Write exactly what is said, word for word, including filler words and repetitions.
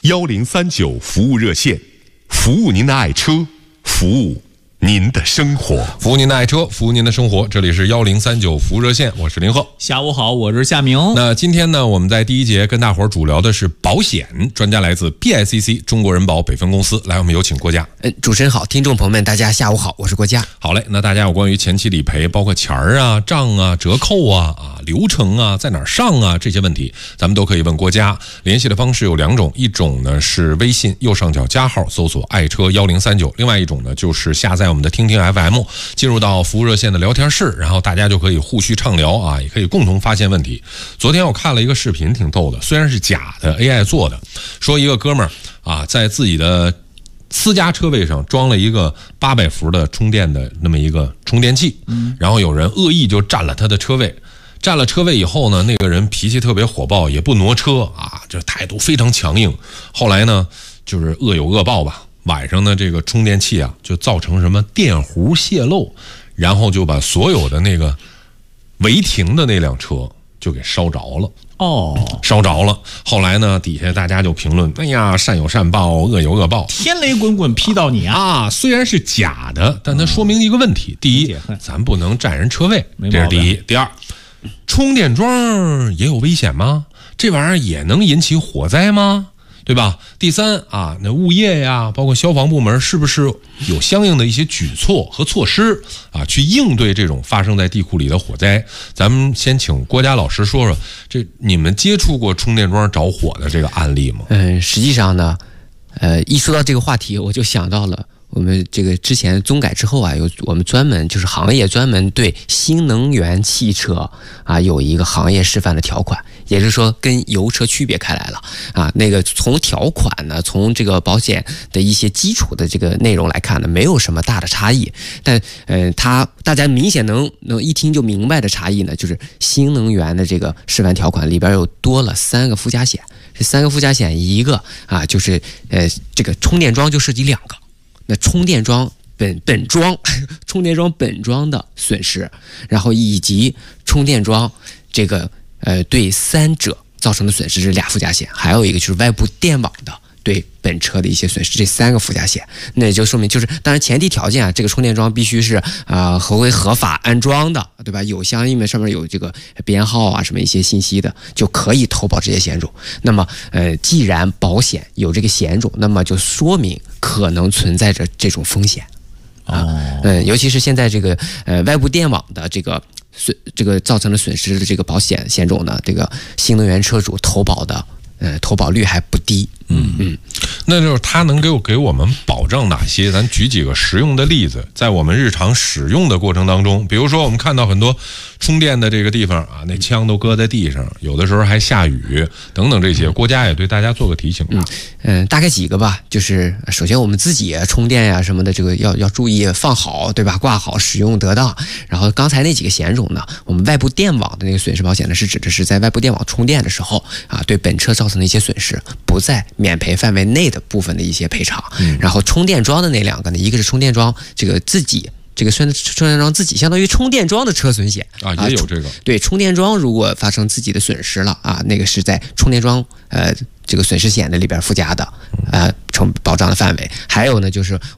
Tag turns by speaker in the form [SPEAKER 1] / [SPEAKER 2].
[SPEAKER 1] 幺零三九服务热线，服务您的爱车，服务您的生活，
[SPEAKER 2] 服务您的爱车，服务您的生活。这里是幺零三九服务热线，我是林鹤。
[SPEAKER 3] 下午好，我是夏明。
[SPEAKER 2] 那今天呢，我们在第一节跟大伙儿主聊的是保险，专家来自 B I C C 中国人保北分公司。来，我们有请郭嘉。
[SPEAKER 4] 嗯，主持人好，听众朋友们，大家下午好，我是郭嘉。
[SPEAKER 2] 好嘞，那大家有关于前期理赔，包括钱儿啊、账啊、折扣啊、啊流程啊、在哪儿上啊这些问题，咱们都可以问郭嘉。联系的方式有两种，一种呢是微信右上角加号搜索爱车幺零三九，另外一种呢就是下载我们的听听 F M， 进入到服务热线的聊天室，然后大家就可以互续畅聊啊，也可以共同发现问题。昨天我看了一个视频，挺逗的，虽然是假的 A I 做的，说一个哥们儿啊，在自己的私家车位上装了一个八百伏的充电的那么一个充电器，然后有人恶意就占了他的车位。占了车位以后呢，那个人脾气特别火爆，也不挪车啊，这态度非常强硬。后来呢，就是恶有恶报吧。晚上呢，这个充电器啊，就造成什么电弧泄漏，然后就把所有的那个违停的那辆车就给烧着了。
[SPEAKER 3] 哦，
[SPEAKER 2] 烧着了。后来呢，底下大家就评论：“哎呀，善有善报，恶有恶报，
[SPEAKER 3] 天雷滚滚劈到你啊！”
[SPEAKER 2] 啊，虽然是假的，但它说明一个问题：第一，咱不能占人车位，这是第一；第二，充电桩也有危险吗？这玩意儿也能引起火灾吗？对吧？第三啊，那物业呀，包括消防部门，是不是有相应的一些举措和措施啊，去应对这种发生在地库里的火灾？咱们先请郭嘉老师说说，这你们接触过充电桩着火的这个案例吗？
[SPEAKER 4] 嗯，实际上呢，呃，一说到这个话题，我就想到了我们这个之前综改之后啊，有我们专门就是行业专门对新能源汽车啊有一个行业示范的条款，也就是说跟油车区别开来了啊。那个从条款呢，从这个保险的一些基础的这个内容来看呢，没有什么大的差异。但呃，它大家明显能能一听就明白的差异呢，就是新能源的这个示范条款里边又多了三个附加险。这三个附加险，一个啊就是呃这个充电桩就涉及两个。那充电桩本本桩，充电桩本桩的损失，然后以及充电桩这个呃对三者造成的损失，这是俩附加险，还有一个就是外部电网的对本车的一些损失，这三个附加险。那也就说明，就是当然前提条件啊，这个充电桩必须是啊、呃、合规合法安装的，对吧？有相应的上面有这个编号啊什么一些信息的，就可以投保这些险种。那么呃，既然保险有这个险种，那么就说明可能存在着这种风险啊。
[SPEAKER 3] 哦、
[SPEAKER 4] 嗯，尤其是现在这个呃外部电网的这个损这个造成的损失的这个保险险种呢，这个新能源车主投保的呃投保率还不低。
[SPEAKER 2] 嗯嗯，那就是它能给我给我们保障哪些？咱举几个实用的例子，在我们日常使用的过程当中，比如说我们看到很多充电的这个地方啊，那枪都搁在地上，有的时候还下雨等等这些，国家也对大家做个提醒吧。
[SPEAKER 4] 嗯嗯，大概几个吧，就是首先我们自己充电呀、啊、什么的，这个要要注意放好，对吧？挂好，使用得当。然后刚才那几个险种呢，我们外部电网的那个损失保险呢，是指的是在外部电网充电的时候啊，对本车造成的一些损失，不在免赔范围内的部分的一些赔偿。嗯、然后充电桩的那两个呢，一个是充电桩这个自己。这个充充电桩自己相当于充电桩的车损险
[SPEAKER 2] 啊，也有这个。
[SPEAKER 4] 对，充电桩如果发生自己的损失了啊，那个是在充电桩呃这个损失险的里边附加的呃承保障的范围。还有呢，就是